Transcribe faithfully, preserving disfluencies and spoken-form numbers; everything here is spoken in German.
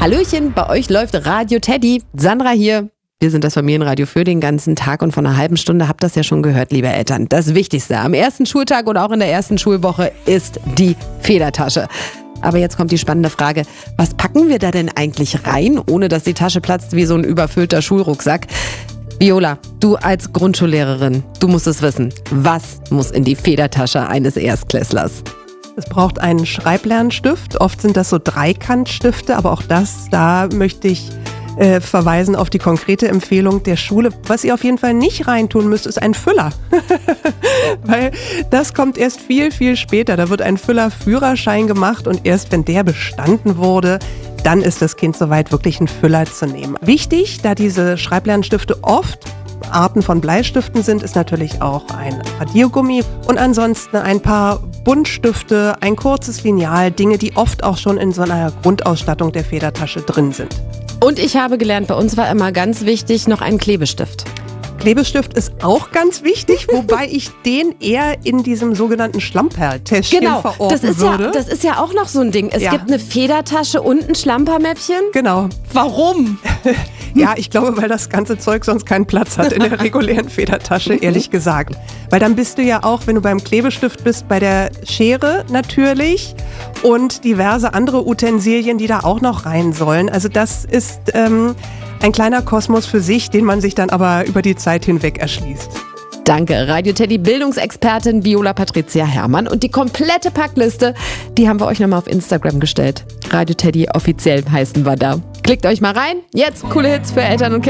Hallöchen, bei euch läuft Radio Teddy. Sandra hier. Wir sind das Familienradio für den ganzen Tag und von einer halben Stunde habt ihr das ja schon gehört, liebe Eltern. Das Wichtigste am ersten Schultag oder auch in der ersten Schulwoche ist die Federtasche. Aber jetzt kommt die spannende Frage, was packen wir da denn eigentlich rein, ohne dass die Tasche platzt wie so ein überfüllter Schulrucksack? Viola, du als Grundschullehrerin, du musst es wissen. Was muss in die Federtasche eines Erstklässlers? Es braucht einen Schreiblernstift. Oft sind das so Dreikantstifte, aber auch das, da möchte ich äh, verweisen auf die konkrete Empfehlung der Schule. Was ihr auf jeden Fall nicht reintun müsst, ist ein Füller. Weil das kommt erst viel, viel später. Da wird ein Füller-Führerschein gemacht und erst wenn der bestanden wurde, dann ist das Kind soweit, wirklich einen Füller zu nehmen. Wichtig, da diese Schreiblernstifte oft Arten von Bleistiften sind, ist natürlich auch ein Radiergummi und ansonsten ein paar Buntstifte, ein kurzes Lineal, Dinge, die oft auch schon in so einer Grundausstattung der Federtasche drin sind. Und ich habe gelernt, bei uns war immer ganz wichtig noch ein Klebestift. Klebestift ist auch ganz wichtig, wobei ich den eher in diesem sogenannten Schlamperltäschchen genau, verorten das ist würde. Ja, das ist ja auch noch so ein Ding. Es ja. gibt eine Federtasche und ein Schlampermäppchen. Genau. Warum? Ja, ich glaube, weil das ganze Zeug sonst keinen Platz hat in der regulären Federtasche, ehrlich gesagt. Weil dann bist du ja auch, wenn du beim Klebestift bist, bei der Schere natürlich und diverse andere Utensilien, die da auch noch rein sollen. Also das ist ähm, ein kleiner Kosmos für sich, den man sich dann aber über die Zeit hinweg erschließt. Danke, Radio Teddy Bildungsexpertin Viola Patricia Herrmann. Und die komplette Packliste, die haben wir euch nochmal auf Instagram gestellt. Radio Teddy offiziell heißen wir da. Klickt euch mal rein. Jetzt coole Hits für Eltern und Kinder.